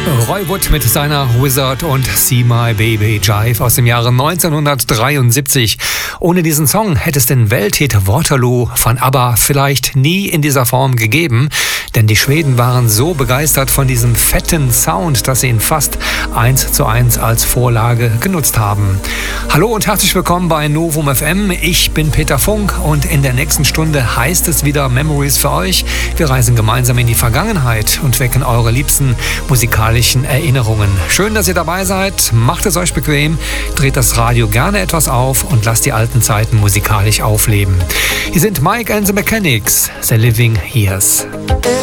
Roy Wood mit seiner Wizard und See My Baby Jive aus dem Jahre 1973. Ohne diesen Song hätte es den Welthit Waterloo von ABBA vielleicht nie in dieser Form gegeben, denn die Schweden waren so begeistert von diesem fetten Sound, dass sie ihn fast 1:1 als Vorlage genutzt haben. Hallo und herzlich willkommen bei Novum FM. Ich bin Peter Funk und in der nächsten Stunde heißt es wieder Memories für euch. Wir reisen gemeinsam in die Vergangenheit und wecken eure liebsten musikalischen Erinnerungen. Schön, dass ihr dabei seid. Macht es euch bequem, dreht das Radio gerne etwas auf und lasst die alten Zeiten musikalisch aufleben. Hier sind Mike and the Mechanics, The Living Years.